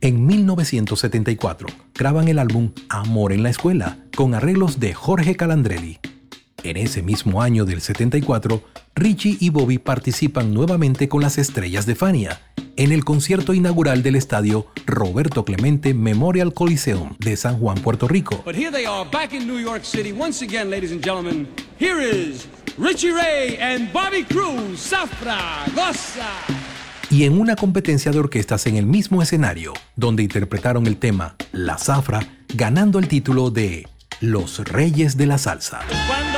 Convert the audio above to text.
En 1974, graban el álbum Amor en la Escuela, con arreglos de Jorge Calandrelli. En ese mismo año del 74, Richie y Bobby participan nuevamente con las Estrellas de Fania en el concierto inaugural del estadio Roberto Clemente Memorial Coliseum de San Juan, Puerto Rico. But here they are back in New York City once again, ladies and gentlemen. Here is Richie Ray and Bobby Cruz, Zafra, Goza. Y en una competencia de orquestas en el mismo escenario, donde interpretaron el tema La Zafra, ganando el título de Los Reyes de la Salsa. Cuando